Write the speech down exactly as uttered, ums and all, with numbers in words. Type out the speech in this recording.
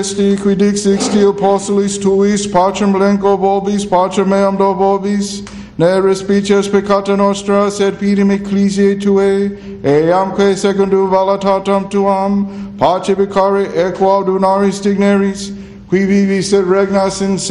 Sti quid sixti apostolis tuis pacem blanco vobis pacem meam do vobis ne respices peccata nostra sed fidem ecclesiae tuae eamque secundum voluntatem tuam pace vicare equo dunaris digneris qui vivis et regnas in